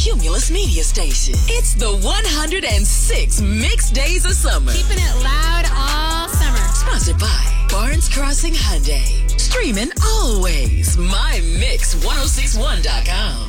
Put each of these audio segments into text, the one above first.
Cumulus Media Station. It's the 106 Mixed Days of Summer. Keeping it loud all summer. Sponsored by Barnes Crossing Hyundai. Streaming always. MyMix1061.com.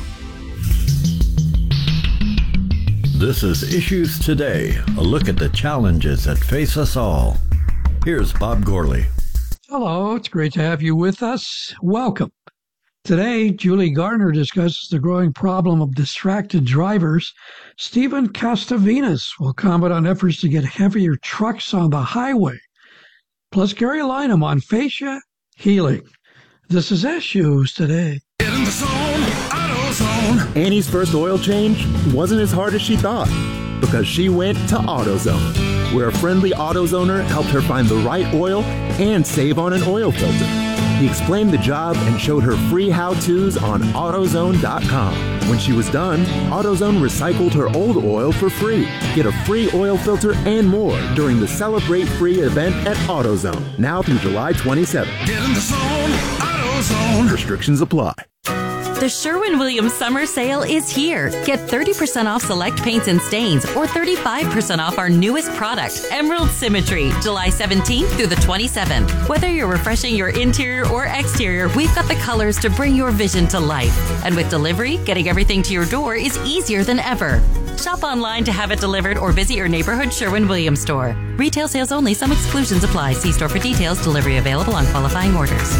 This is Issues Today, a look at the challenges that face us all. Here's Bob Gorley. Hello, it's great to have you with us. Welcome. Today, Julie Garner discusses the growing problem of distracted drivers. Stephen Castavinas will comment on efforts to get heavier trucks on the highway. Plus, Gary Lynham on fascia healing. This is Issues Today. Get in the zone, AutoZone. Annie's first oil change wasn't as hard as she thought because she went to AutoZone, where a friendly AutoZoner helped her find the right oil and save on an oil filter. He explained the job and showed her free how-tos on AutoZone.com. When she was done, AutoZone recycled her old oil for free. Get a free oil filter and more during the Celebrate Free event at AutoZone, now through July 27th. Get in the zone, AutoZone. Restrictions apply. The Sherwin-Williams Summer Sale is here. Get 30% off select paints and stains or 35% off our newest product, Emerald Symmetry, July 17th through the 27th. Whether you're refreshing your interior or exterior, we've got the colors to bring your vision to life. And with delivery, getting everything to your door is easier than ever. Shop online to have it delivered or visit your neighborhood Sherwin-Williams store. Retail sales only. Some exclusions apply. See store for details. Delivery available on qualifying orders.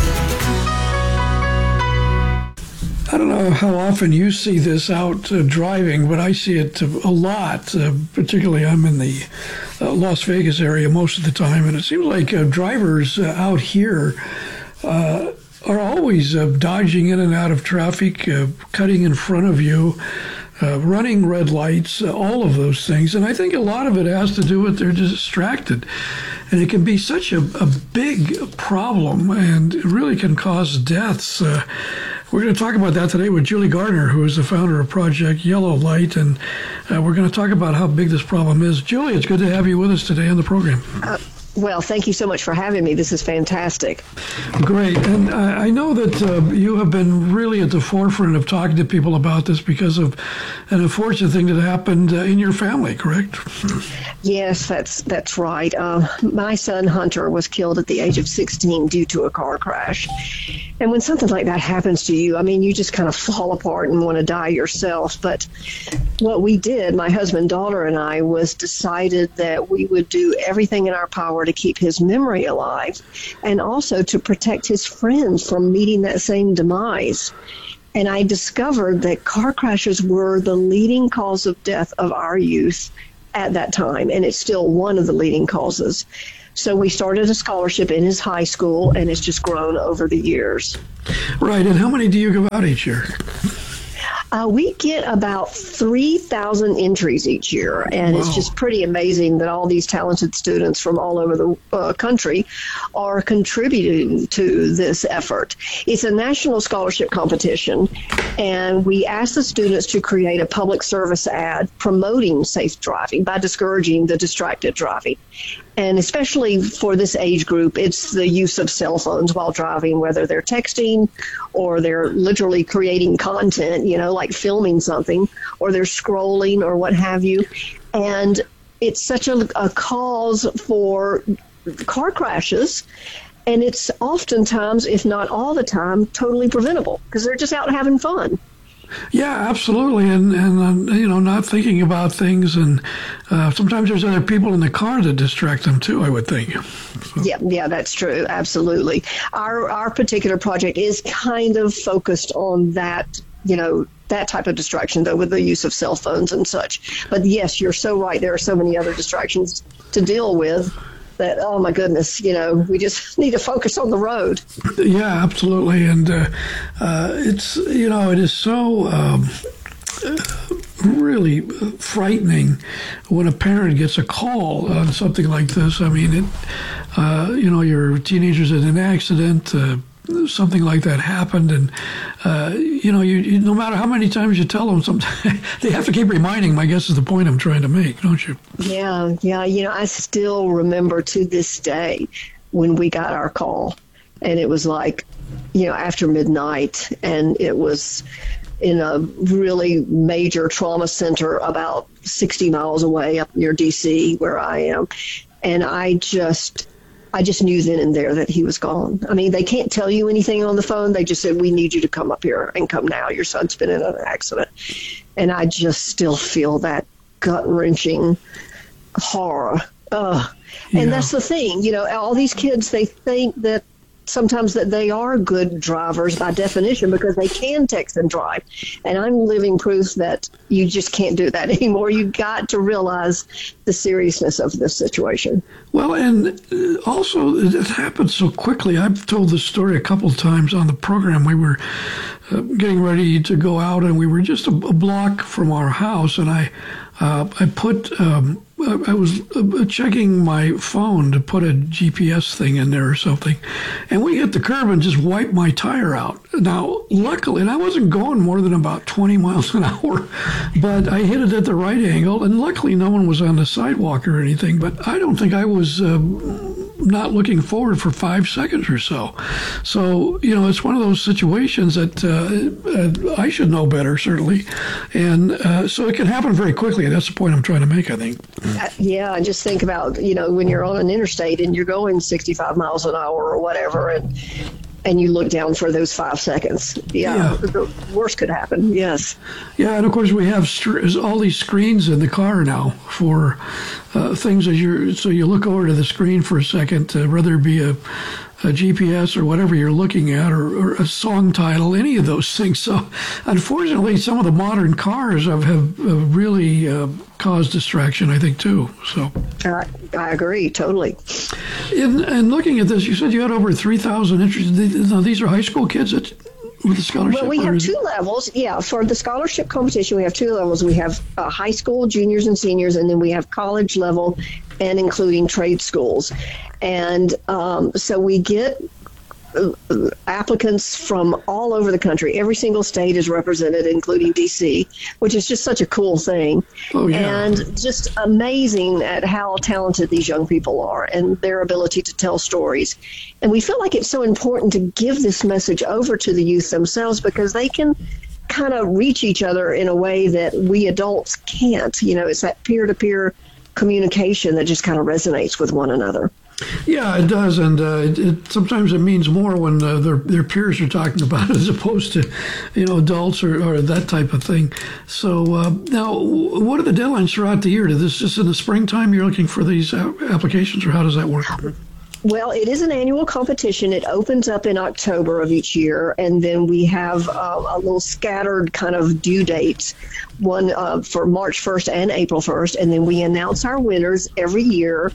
I don't know how often you see this out driving, but I see it a lot. Particularly, I'm in the Las Vegas area most of the time, and it seems like drivers out here are always dodging in and out of traffic, cutting in front of you, running red lights, all of those things. And I think a lot of it has to do with they're distracted. And it can be such a big problem, and it really can cause deaths. We're going to talk about that today with Julie Garner, who is the founder of Project Yellow Light, and we're going to talk about how big this problem is. Julie, it's good to have you with us today on the program. Well, thank you so much for having me. This is fantastic. Great. And I know that you have been really at the forefront of talking to people about this because of an unfortunate thing that happened in your family, correct? Yes, that's right. My son, Hunter, was killed at the age of 16 due to a car crash. And when something like that happens to you, I mean, you just kind of fall apart and want to die yourself. But what we did, my husband, daughter, and I, was decided that we would do everything in our power to keep his memory alive and also to protect his friends from meeting that same demise. And I discovered that car crashes were the leading cause of death of our youth at that time, and it's still one of the leading causes. So we started a scholarship in his high school, and it's just grown over the years. Right. And how many do you give out each year? We get about 3,000 entries each year, and Wow. It's just pretty amazing that all these talented students from all over the country are contributing to this effort. It's a national scholarship competition, and we ask the students to create a public service ad promoting safe driving by discouraging the distracted driving. And especially for this age group, it's the use of cell phones while driving, whether they're texting or they're literally creating content, like filming something, or they're scrolling or what have you. And it's such a cause for car crashes. And it's oftentimes, if not all the time, totally preventable because they're just out having fun. Yeah, absolutely, and not thinking about things, and sometimes there's other people in the car that distract them too, I would think. So. Yeah, that's true, absolutely. Our particular project is kind of focused on that, that type of distraction, though, with the use of cell phones and such. But yes, you're so right. There are so many other distractions to deal with that, oh my goodness, we just need to focus on the road. Yeah, absolutely. And it's, it is so really frightening when a parent gets a call on something like this. I mean, your teenager's in an accident, something like that happened, and you no matter how many times you tell them, sometimes they have to keep reminding them. I guess is the point I'm trying to make, don't you? Yeah. I still remember to this day when we got our call, and it was like, after midnight, and it was in a really major trauma center about 60 miles away up near D.C. where I am. And I just knew then and there that he was gone. I mean, they can't tell you anything on the phone. They just said, we need you to come up here and come now. Your son's been in an accident. And I just still feel that gut-wrenching horror. And that's the thing, you know, all these kids, they think that sometimes that they are good drivers by definition because they can text and drive. And I'm living proof that you just can't do that anymore. You've got to realize the seriousness of this situation. Well, and also it happened so quickly. I've told this story a couple of times on the program. We were getting ready to go out, and we were just a block from our house, and I was checking my phone to put a GPS thing in there or something, and we hit the curb and just wiped my tire out. Now, luckily, and I wasn't going more than about 20 miles an hour, but I hit it at the right angle, and luckily no one was on the sidewalk or anything, but I don't think I was not looking forward for 5 seconds or so. So, you know, it's one of those situations that I should know better, certainly. And so it can happen very quickly. That's the point I'm trying to make, I think. Yeah, and just think about, you know, when you're on an interstate and you're going 65 miles an hour or whatever, and you look down for those 5 seconds. Yeah, the worst could happen, yes. Yeah, and of course we have all these screens in the car now for things so you look over to the screen for a second, whether it be a GPS or whatever you're looking at, or a song title, any of those things. So unfortunately, some of the modern cars have really caused distraction, I think, too. So I agree, totally. And looking at this, you said you had over 3,000 entries. Now, these are high school kids with the scholarship? Well, we have two levels. Yeah, for the scholarship competition, we have two levels. We have high school, juniors and seniors, and then we have college level, and including trade schools. And so we get applicants from all over the country. Every single state is represented, including D.C., which is just such a cool thing. Oh, yeah. And just amazing at how talented these young people are and their ability to tell stories. And we feel like it's so important to give this message over to the youth themselves because they can kind of reach each other in a way that we adults can't. You know, it's that peer-to-peer communication that just kind of resonates with one another. Yeah, it does, and sometimes it means more when their peers are talking about it as opposed to, you know, adults or that type of thing. So now, what are the deadlines throughout the year? Is this just in the springtime you're looking for these applications, or how does that work? Well, it is an annual competition. It opens up in October of each year, and then we have a little scattered kind of due dates, one for March 1st and April 1st, and then we announce our winners every year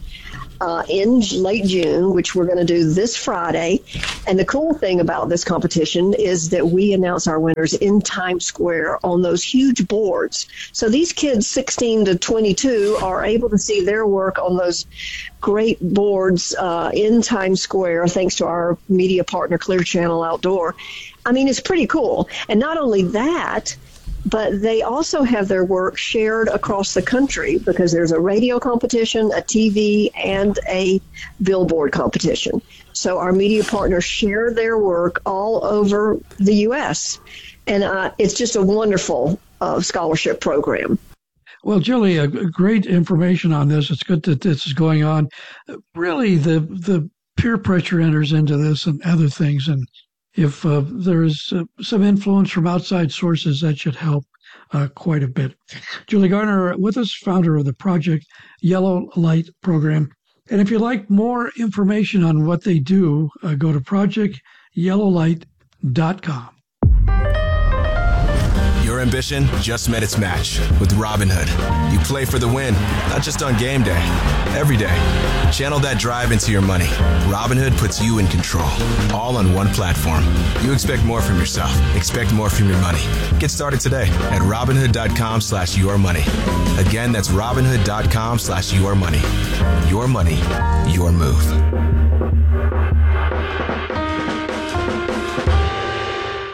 in late June, which we're going to do this Friday. And the cool thing about this competition is that we announce our winners in Times Square on those huge boards. So these kids, 16 to 22, are able to see their work on those great boards in Times Square, thanks to our media partner, Clear Channel Outdoor. I mean, it's pretty cool. And not only that, but they also have their work shared across the country because there's a radio competition, a TV, and a billboard competition. So our media partners share their work all over the U.S., and it's just a wonderful scholarship program. Well, Julie, great information on this. It's good that this is going on. Really, the peer pressure enters into this and other things, and if there is some influence from outside sources, that should help quite a bit. Julie Garner with us, founder of the Project Yellow Light program. And if you'd like more information on what they do, go to projectyellowlight.com. Your ambition just met its match with Robinhood. You play for the win, not just on game day, every day. Channel that drive into your money. Robinhood puts you in control, all on one platform. You expect more from yourself. Expect more from your money. Get started today at Robinhood.com/yourmoney. Again, that's Robinhood.com/yourmoney. Your money, your move.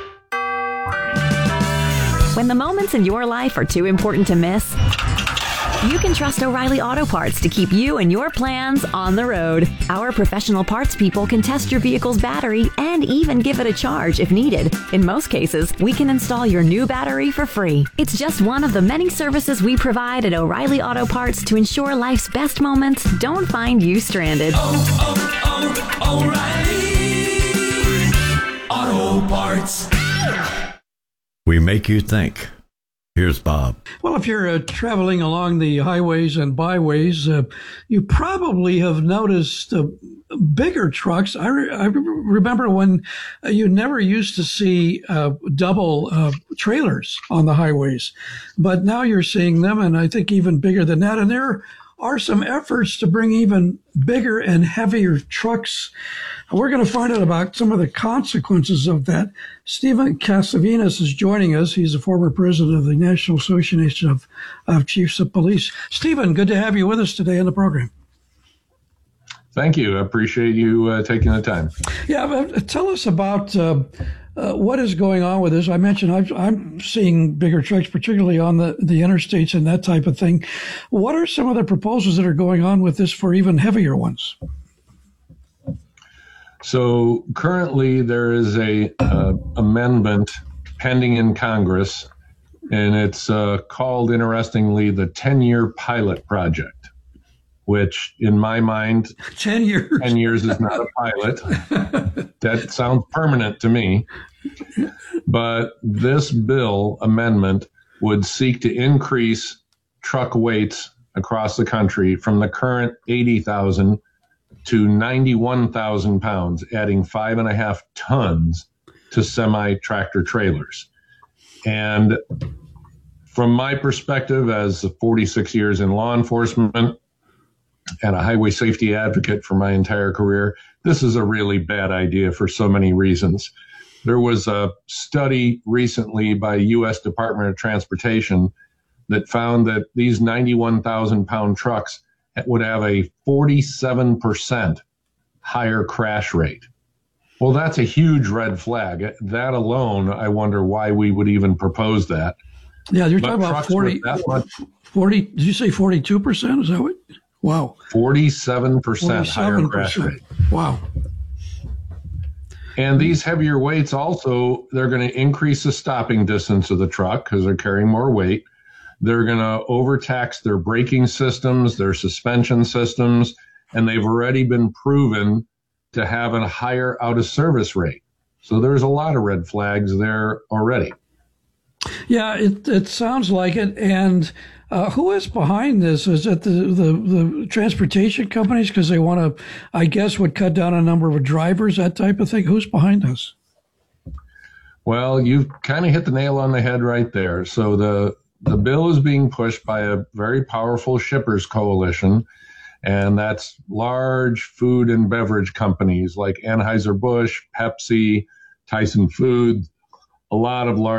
When the moments in your life are too important to miss, You can trust O'Reilly Auto Parts to keep you and your plans on the road. Our professional parts people can test your vehicle's battery and even give it a charge if needed. In most cases, we can install your new battery for free. It's just one of the many services we provide at O'Reilly Auto Parts to ensure life's best moments don't find you stranded. O'Reilly Auto Parts. We make you think. Here's Bob. Well, if you're traveling along the highways and byways, you probably have noticed bigger trucks. I remember when you never used to see double trailers on the highways, but now you're seeing them, and I think even bigger than that. And there are some efforts to bring even bigger and heavier trucks. We're going to find out about some of the consequences of that. Stephen Kasavinas is joining us. He's a former president of the National Association of Chiefs of Police. Stephen, good to have you with us today on the program. Thank you. I appreciate you taking the time. Yeah, tell us about what is going on with this. I mentioned I'm seeing bigger trucks, particularly on the interstates and that type of thing. What are some of the proposals that are going on with this for even heavier ones? So currently there is a amendment pending in Congress, and it's called, interestingly, the 10-year pilot project, which in my mind, 10 years is not a pilot. That sounds permanent to me. But this bill amendment would seek to increase truck weights across the country from the current 80,000 to 91,000 pounds, adding 5.5 tons to semi-tractor trailers. And from my perspective, as 46 years in law enforcement and a highway safety advocate for my entire career, this is a really bad idea for so many reasons. There was a study recently by U.S. Department of Transportation that found that these 91,000-pound trucks would have a 47% higher crash rate. Well, that's a huge red flag. That alone, I wonder why we would even propose that. Yeah, you're talking about 40. Did you say 42%? Is that what? Wow. 47% higher crash rate. Wow. And these heavier weights also, they're going to increase the stopping distance of the truck because they're carrying more weight. They're going to overtax their braking systems, their suspension systems, and they've already been proven to have a higher out-of-service rate. So there's a lot of red flags there already. Yeah, it sounds like it. And who is behind this? Is it the transportation companies because they want to, I guess, would cut down a number of drivers, that type of thing? Who's behind this? Well, you've kind of hit the nail on the head right there. So the bill is being pushed by a very powerful shippers coalition, and that's large food and beverage companies like Anheuser-Busch, Pepsi, Tyson Foods, a lot of large